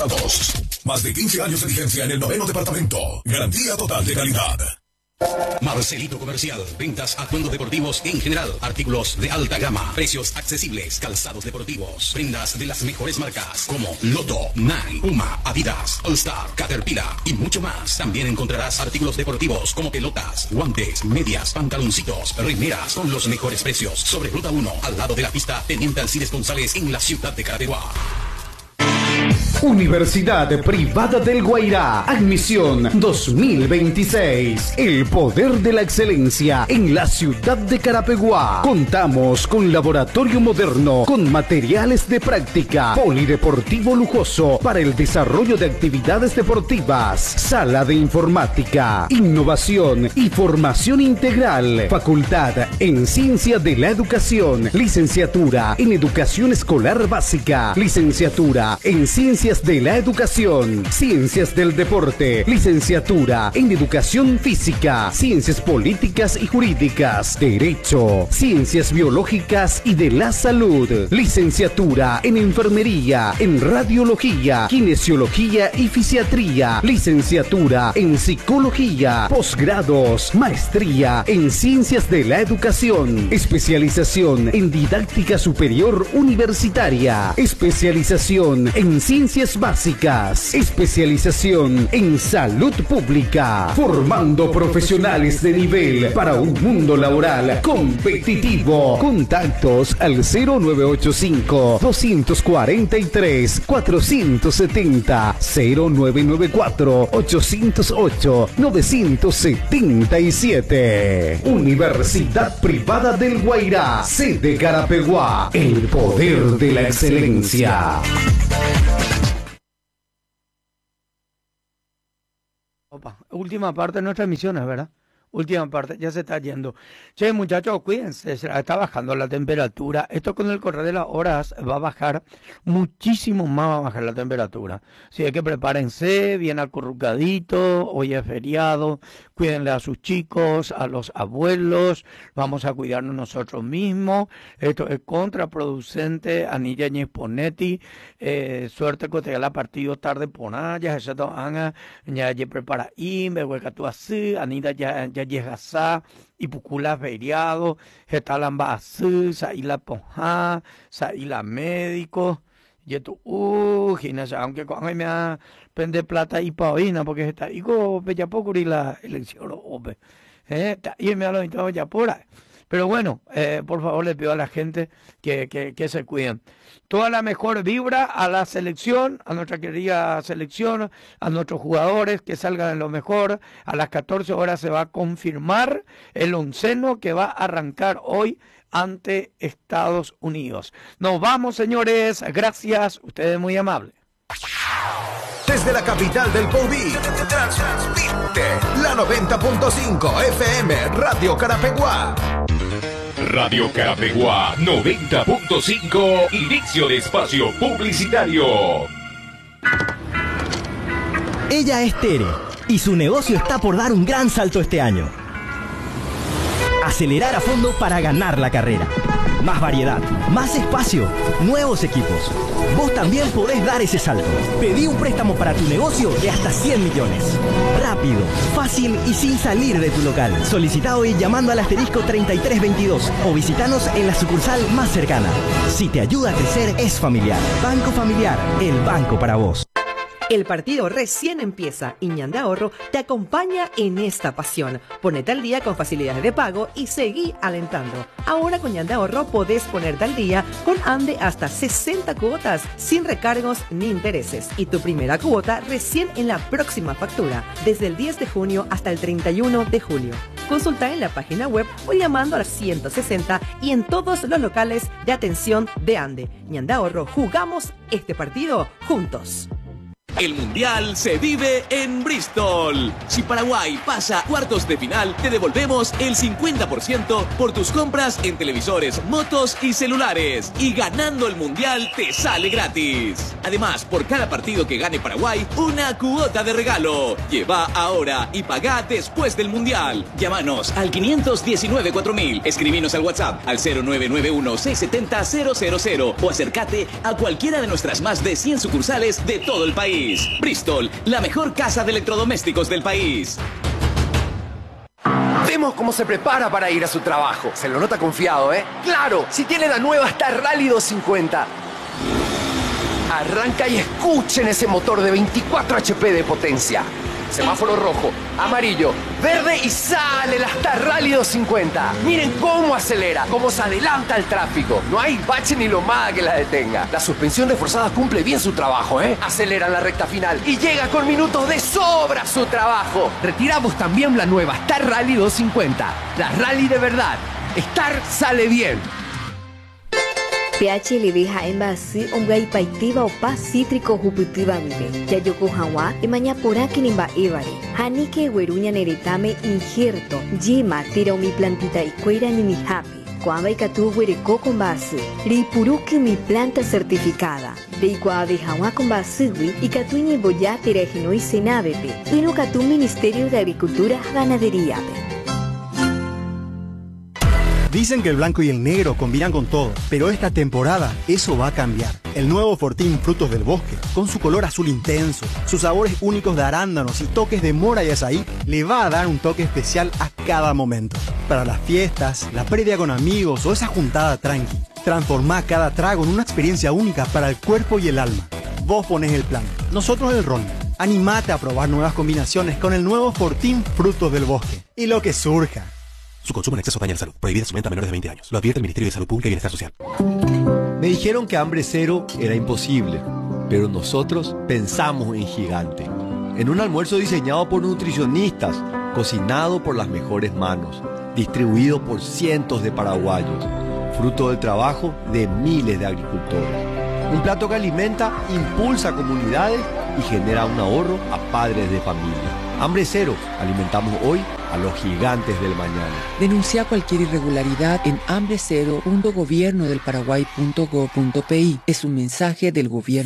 Certificados. Más de 15 años de vigencia en el 9º departamento. Garantía total de calidad. Marcelito Comercial, ventas atuendos deportivos en general, artículos de alta gama, precios accesibles, calzados deportivos, prendas de las mejores marcas como Lotto, Nike, Puma, Adidas, All Star, Caterpillar y mucho más. También encontrarás artículos deportivos como pelotas, guantes, medias, pantaloncitos, remeras con los mejores precios. Sobre Ruta 1, al lado de la pista Teniente Alcides González en la ciudad de Carapeguá. Universidad Privada del Guairá, admisión 2026. El poder de la excelencia en la ciudad de Carapeguá. Contamos con laboratorio moderno, con materiales de práctica, polideportivo lujoso para el desarrollo de actividades deportivas, sala de informática, innovación y formación integral. Facultad en Ciencia de la Educación, licenciatura en Educación Escolar Básica, licenciatura en Ciencias de la Educación, Ciencias del Deporte, licenciatura en Educación Física, Ciencias Políticas y Jurídicas, Derecho, Ciencias Biológicas y de la Salud, licenciatura en Enfermería, en Radiología, Kinesiología y Fisiatría, licenciatura en Psicología, posgrados, maestría en Ciencias de la Educación, especialización en Didáctica Superior Universitaria, especialización en Ciencias Básicas, especialización en Salud Pública, formando profesionales de nivel para un mundo laboral competitivo. Contactos al 0985-243-470, 0994-808-977. Universidad Privada del Guairá, sede Carapeguá, el poder de la excelencia. Opa, última parte de nuestras misiones, ¿verdad? Última parte, ya se está yendo. Che, muchachos, cuídense, está bajando la temperatura. Esto con el correr de las horas va a bajar muchísimo más, va a bajar la temperatura. Así que prepárense, bien acurrucaditos, hoy es feriado, cuídenle a sus chicos, a los abuelos, vamos a cuidarnos nosotros mismos. Esto es contraproducente, Anilla y Ponetti, suerte que te la partido tarde por allá, ya prepara imbe, hueca tú así, Anita ya llegasa y pucula feriado, getalamba así, saíla ponja, saíla médico, y tú, gimnasia, aunque cuando me ha pende plata y paoína, porque está, digo, ya poco y la elección, y me ha lo invitado ya por ahí. Pero bueno, por favor le pido a la gente que se cuiden. Toda la mejor vibra a la selección, a nuestra querida selección, a nuestros jugadores que salgan en lo mejor. A las 14 horas se va a confirmar el onceno que va a arrancar hoy ante Estados Unidos. Nos vamos, señores. Gracias. Ustedes muy amables. Desde la capital del Poví, transmite la 90.5 FM Radio Carapeguá. Radio Carapeguá 90.5, inicio de espacio publicitario. Ella es Tere y su negocio está por dar un gran salto este año. Acelerar a fondo para ganar la carrera. Más variedad, más espacio, nuevos equipos. Vos también podés dar ese salto. Pedí un préstamo para tu negocio de hasta 100 millones. Rápido, fácil y sin salir de tu local. Solicita hoy llamando al asterisco 3322 o visitanos en la sucursal más cercana. Si te ayuda a crecer, es Familiar. Banco Familiar, el banco para vos. El partido recién empieza y Ñande Ahorro te acompaña en esta pasión. Ponete al día con facilidades de pago y seguí alentando. Ahora con Ñande Ahorro podés ponerte al día con Ande hasta 60 cuotas sin recargos ni intereses. Y tu primera cuota recién en la próxima factura, desde el 10 de junio hasta el 31 de julio. Consulta en la página web o llamando al 160 y en todos los locales de atención de Ande. Ñande Ahorro, jugamos este partido juntos. El Mundial se vive en Bristol. Si Paraguay pasa a cuartos de final, te devolvemos el 50% por tus compras en televisores, motos y celulares. Y ganando el Mundial te sale gratis. Además, por cada partido que gane Paraguay, una cuota de regalo. Lleva ahora y pagá después del Mundial. Llámanos al 519-4000. Escribinos al WhatsApp al 0991-670-000 o acércate a cualquiera de nuestras más de 100 sucursales de todo el país. Bristol, la mejor casa de electrodomésticos del país. Vemos cómo se prepara para ir a su trabajo. Se lo nota confiado, ¿eh? ¡Claro! Si tiene la nueva Star Rally 250. Arranca y escuchen ese motor de 24 HP de potencia. Semáforo rojo, amarillo, verde y sale la Star Rally 250. Miren cómo acelera, cómo se adelanta al tráfico. No hay bache ni lomada que la detenga. La suspensión reforzada cumple bien su trabajo, ¿eh? Acelera en la recta final y llega con minutos de sobra a su trabajo. Retiramos también la nueva Star Rally 250. La rally de verdad. Star sale bien. PH le deja en base un gai paitiva o paz cítrico jupitiva vive. Ya yo cojawa y maña por aquí nimba evare. Hanike hueruña neretame injerto. Yema tira mi plantita y cuera ni mi happy. Cuamba y catu huereco con base. Ripuruki mi planta certificada. Reikua de jawa con base y catuñi boya tira geno y senabepe. Y no catu Ministerio de Agricultura Ganadería. Dicen que el blanco y el negro combinan con todo, pero esta temporada eso va a cambiar. El nuevo Fortín Frutos del Bosque, con su color azul intenso, sus sabores únicos de arándanos y toques de mora y azaí, le va a dar un toque especial a cada momento. Para las fiestas, la previa con amigos o esa juntada tranqui, transformá cada trago en una experiencia única para el cuerpo y el alma. Vos ponés el plan, nosotros el ron. Animate a probar nuevas combinaciones con el nuevo Fortín Frutos del Bosque. Y lo que surja. Su consumo en exceso daña la salud. Prohibida su venta a menores de 20 años. Lo advierte el Ministerio de Salud Pública y Bienestar Social. Me dijeron que hambre cero era imposible, pero nosotros pensamos en gigante. En un almuerzo diseñado por nutricionistas, cocinado por las mejores manos, distribuido por cientos de paraguayos, fruto del trabajo de miles de agricultores. Un plato que alimenta, impulsa comunidades y genera un ahorro a padres de familia. Hambre cero, alimentamos hoy a los gigantes del mañana. Denuncia cualquier irregularidad en hambrecero.gobiernodelparaguay.go.pi. Es un mensaje del gobierno.